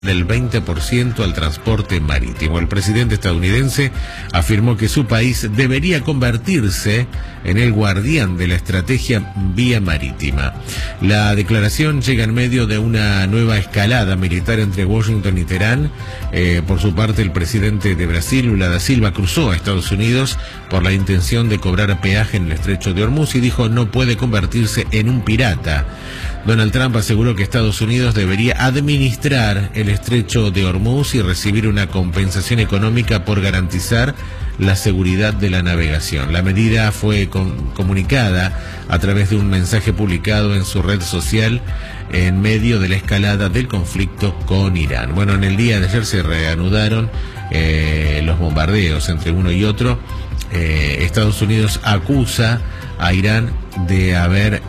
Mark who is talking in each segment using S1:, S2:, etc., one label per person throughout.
S1: del 20% al transporte marítimo. El presidente estadounidense afirmó que su país debería convertirse en el guardián de la estrategia vía marítima. La declaración llega en medio de una nueva escalada militar entre Washington y Teherán. Por su parte, el presidente de Brasil, Lula da Silva, cruzó a Estados Unidos por la intención de cobrar peaje en el estrecho de Hormuz y dijo no puede convertirse en un pirata. Donald Trump aseguró que Estados Unidos debería administrar el estrecho de Hormuz y recibir una compensación económica por garantizar la seguridad de la navegación. La medida fue comunicada a través de un mensaje publicado en su red social en medio de la escalada del conflicto con Irán. Bueno, en el día de ayer se reanudaron los bombardeos entre uno y otro. Estados Unidos acusa a Irán de haber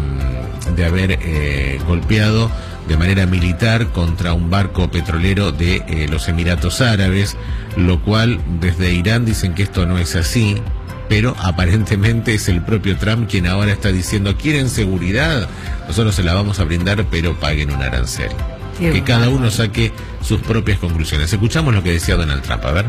S1: golpeado de manera militar contra un barco petrolero de los Emiratos Árabes, lo cual desde Irán dicen que esto no es así, pero aparentemente es el propio Trump quien ahora está diciendo, ¿quieren seguridad? Nosotros se la vamos a brindar, pero paguen un arancel. Que cada uno saque sus propias conclusiones. Escuchamos lo que decía Donald Trump, a ver.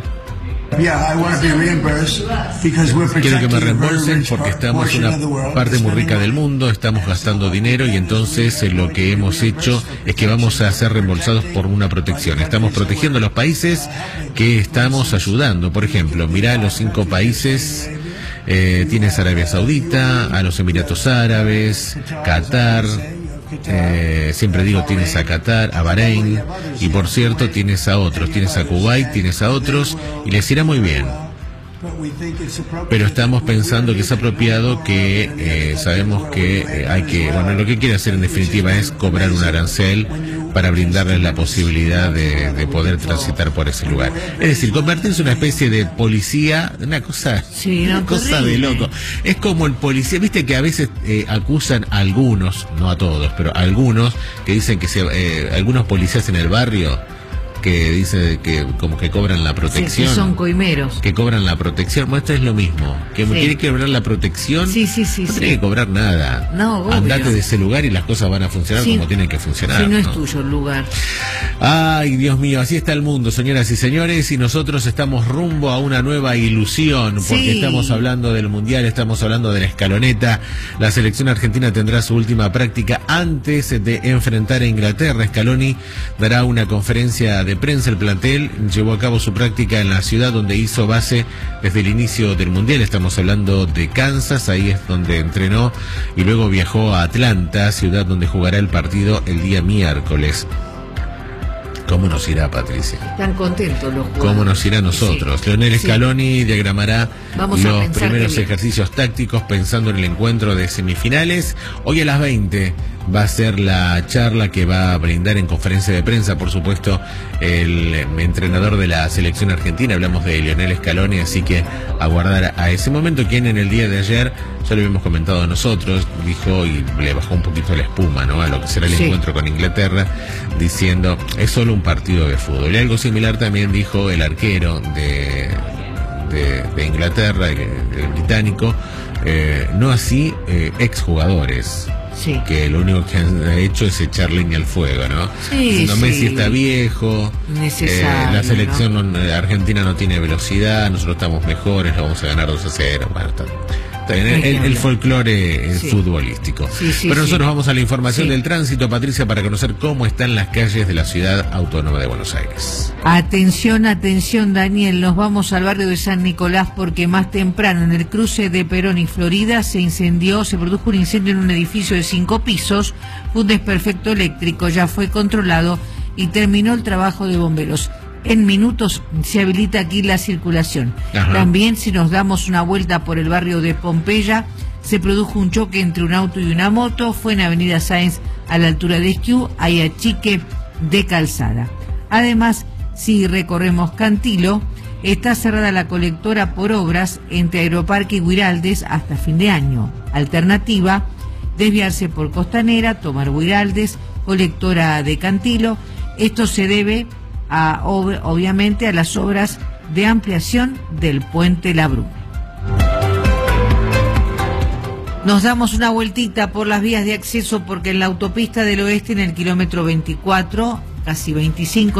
S1: Quiero que me reembolsen porque estamos en una parte muy rica del mundo, estamos gastando dinero y entonces lo que hemos hecho es que vamos a ser reembolsados por una protección. Estamos protegiendo a los países que estamos ayudando. Por ejemplo, mirá los 5 países, tienes Arabia Saudita, a los Emiratos Árabes, Qatar. Siempre digo tienes a Qatar, a Bahrein y por cierto tienes a otros, tienes a Kuwait, tienes a otros y les irá muy bien. Pero estamos pensando que es apropiado que sabemos que hay que, bueno, lo que quiere hacer en definitiva es cobrar un arancel para brindarles la posibilidad de poder transitar por ese lugar. Es decir, convertirse en una especie de policía, una cosa,
S2: sí,
S1: una cosa de loco. Es como el policía, viste que a veces acusan a algunos, no a todos, pero a algunos que dicen que algunos policías en el barrio que dice que como que cobran la protección.
S2: Sí, que son coimeros.
S1: Que cobran la protección. Bueno, esto es lo mismo. Que me tiene que cobrar la protección.
S2: Sí.
S1: No tiene que cobrar nada.
S2: No, obvio.
S1: Andate de ese lugar y las cosas van a funcionar como tienen que funcionar.
S2: Si no es tuyo el lugar.
S1: Ay, Dios mío, así está el mundo, señoras y señores, y nosotros estamos rumbo a una nueva ilusión, porque estamos hablando del Mundial, estamos hablando de la escaloneta. La selección argentina tendrá su última práctica antes de enfrentar a Inglaterra. Scaloni dará una conferencia de prensa. El plantel llevó a cabo su práctica en la ciudad donde hizo base desde el inicio del Mundial. Estamos hablando de Kansas, ahí es donde entrenó y luego viajó a Atlanta, ciudad donde jugará el partido el día miércoles. ¿Cómo nos irá, Patricia?
S2: Están contentos los jugadores.
S1: ¿Cómo nos irá a nosotros? Lionel Scaloni diagramará los primeros ejercicios tácticos pensando en el encuentro de semifinales. Hoy a las 20 va a ser la charla que va a brindar en conferencia de prensa, por supuesto, el entrenador de la selección argentina. Hablamos de Lionel Scaloni, así que aguardar a ese momento, quien en el día de ayer, ya lo habíamos comentado nosotros, dijo y le bajó un poquito la espuma, ¿no?, a lo que será el encuentro con Inglaterra, diciendo, es solo un partido de fútbol. Y algo similar también dijo el arquero de Inglaterra, el británico, no así exjugadores. Que lo único que han hecho es echar leña al fuego, ¿no? Diciendo, Messi está viejo, la selección argentina no tiene velocidad, nosotros estamos mejores, lo vamos a ganar 2-0. Bueno, está bien, el folclore futbolístico. Pero nosotros vamos a la información del tránsito, Patricia, para conocer cómo están las calles de la ciudad autónoma de Buenos Aires.
S2: Atención, Daniel, nos vamos al barrio de San Nicolás porque más temprano en el cruce de Perón y Florida se produjo un incendio en un edificio de 5 pisos, un desperfecto eléctrico ya fue controlado y terminó el trabajo de bomberos. En minutos se habilita aquí la circulación. También, si nos damos una vuelta por el barrio de Pompeya, se produjo un choque entre un auto y una moto, fue en Avenida Sáenz a la altura de Esquiú, hay achique de calzada. Además, si recorremos Cantilo, está cerrada la colectora por obras entre Aeroparque y Güiraldes hasta fin de año. Alternativa, desviarse por Costanera, tomar Güiraldes, colectora de Cantilo. Esto se debe obviamente a las obras de ampliación del puente Labrú. Nos damos una vueltita por las vías de acceso porque en la autopista del oeste, en el kilómetro 24, casi 25